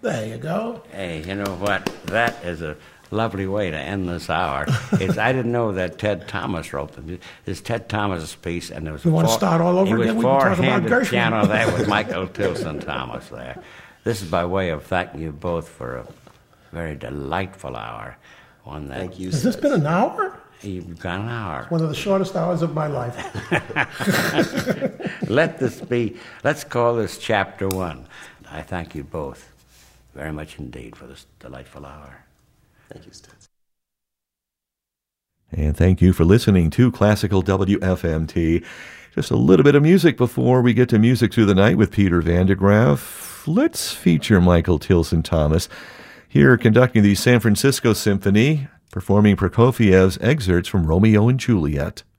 There you go. Hey, you know what? That is a lovely way to end this hour. I didn't know that Ted Thomas wrote them. It's Ted Thomas' piece, and there was You want to start all over again? It was four-handed piano there with Michael Tilson Thomas there. This is by way of thanking you both for a very delightful hour. One that Thank you. Has this been an hour? You've got an hour. One of the shortest hours of my life. Let's call this chapter 1. I thank you both very much indeed for this delightful hour. Thank you, Stutz. And thank you for listening to Classical WFMT. Just a little bit of music before we get to Music Through the Night with Peter Van de Graaff. Let's feature Michael Tilson Thomas here conducting the San Francisco Symphony, performing Prokofiev's excerpts from Romeo and Juliet.